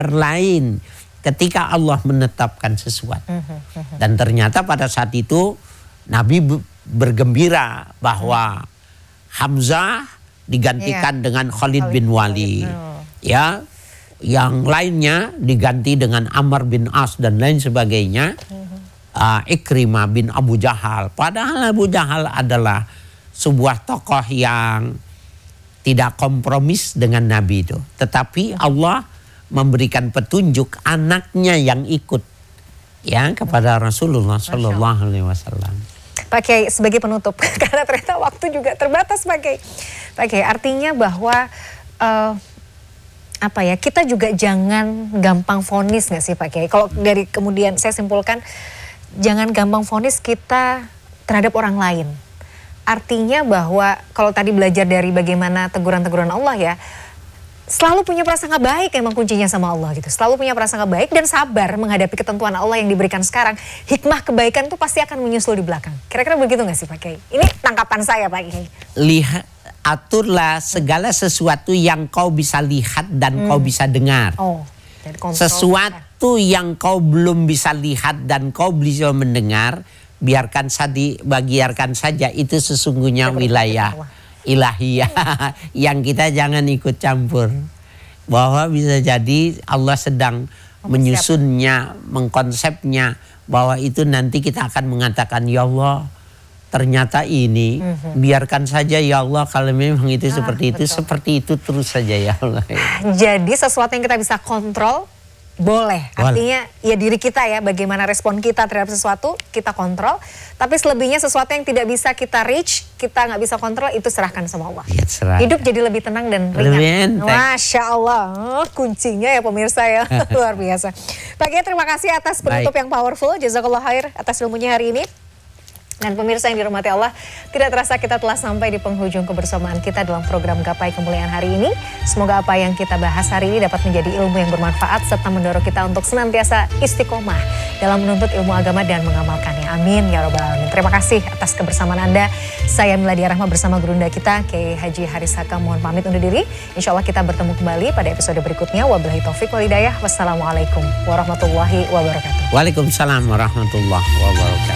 lain ketika Allah menetapkan sesuatu. Dan ternyata pada saat itu Nabi bergembira bahwa Hamzah digantikan dengan Khalid bin Walid. Ya, yang lainnya diganti dengan Amr bin As dan lain sebagainya. Ikrimah bin Abu Jahal. Padahal Abu Jahal adalah sebuah tokoh yang tidak kompromis dengan Nabi itu. Tetapi Allah memberikan petunjuk anaknya yang ikut ya kepada Rasulullah Shallallahu Alaihi Wasallam. Pak Kiai, sebagai penutup karena ternyata waktu juga terbatas Pak Kiai. Artinya bahwa apa ya, kita juga jangan gampang vonis nggak sih Pak Kiai? Kalau dari kemudian saya simpulkan, jangan gampang vonis kita terhadap orang lain. Artinya bahwa kalau tadi belajar dari bagaimana teguran-teguran Allah ya, selalu punya prasangka baik emang kuncinya sama Allah gitu. Selalu punya prasangka baik dan sabar menghadapi ketentuan Allah yang diberikan sekarang. Hikmah kebaikan itu pasti akan menyusul di belakang. Kira-kira begitu nggak sih Pak Kiai? Ini tangkapan saya Pak Kiai. Lihat, aturlah segala sesuatu yang kau bisa lihat dan kau bisa dengar. Sesuatu yang kau belum bisa lihat dan kau bisa mendengar, biarkan saja itu sesungguhnya wilayah ilahiyah yang kita jangan ikut campur. Bahwa bisa jadi Allah sedang menyusunnya, mengkonsepnya, bahwa itu nanti kita akan mengatakan, ya Allah ternyata ini, biarkan saja ya Allah, kalau memang itu seperti itu terus saja ya Allah. Jadi sesuatu yang kita bisa kontrol boleh. Artinya ya diri kita ya, bagaimana respon kita terhadap sesuatu kita kontrol. Tapi selebihnya sesuatu yang tidak bisa kita reach, kita nggak bisa kontrol, itu serahkan sama Allah. Ya, hidup jadi lebih tenang dan ringan. Masya Allah, kuncinya ya pemirsa ya, luar biasa. Pak Kiai, terima kasih atas penutup yang powerful. Jazakallah khair atas ilmunya hari ini. Dan pemirsa yang dirahmati Allah, tidak terasa kita telah sampai di penghujung kebersamaan kita dalam program Gapai Kemuliaan hari ini. Semoga apa yang kita bahas hari ini dapat menjadi ilmu yang bermanfaat serta mendorong kita untuk senantiasa istiqomah dalam menuntut ilmu agama dan mengamalkannya. Amin ya robbal alamin. Terima kasih atas kebersamaan Anda. Saya Miladia Rahma bersama Gurunda kita, Kiai Haji Haris Hakam. Mohon pamit undur diri. Insya Allah kita bertemu kembali pada episode berikutnya. Wabillahi taufik wal hidayah. Wassalamualaikum warahmatullahi wabarakatuh. Waalaikumsalam warahmatullahi wabarakatuh.